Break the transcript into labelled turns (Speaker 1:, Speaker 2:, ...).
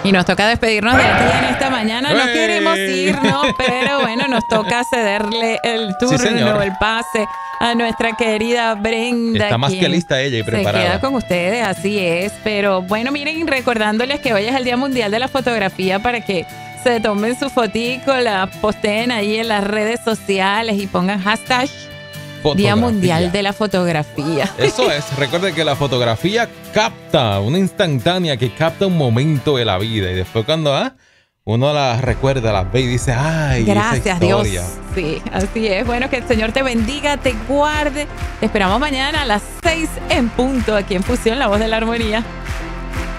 Speaker 1: Y nos toca despedirnos de aquí en esta mañana. No queremos irnos, pero bueno, nos toca cederle el turno, el pase a nuestra querida Brenda.
Speaker 2: Está más que lista ella y preparada.
Speaker 1: Se queda con ustedes, así es. Pero bueno, miren, recordándoles que hoy es el Día Mundial de la Fotografía para que se tomen su fotico, la posteen ahí en las redes sociales y pongan hashtag Día Mundial de la Fotografía.
Speaker 2: Eso es. Recuerden que la fotografía capta, una instantánea que capta un momento de la vida. Y después cuando uno la recuerda, las ve y dice, ¡ay,
Speaker 1: gracias Dios! Sí, así es. Bueno, que el Señor te bendiga, te guarde. Te esperamos mañana a las 6 en punto aquí en Fusión, la voz de la armonía.